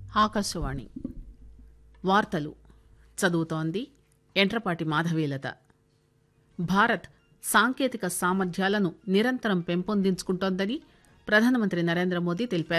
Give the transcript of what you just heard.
ఆకాశవాణి వార్తలు చదువుతోంది ఎంట్రపాటి మాధవీలత. భారత్ సాంకేతిక సామర్థ్యాలను నిరంతరం పెంపొందించుకుంటోందని ప్రధానమంత్రి నరేంద్రమోదీ తెలిపారు.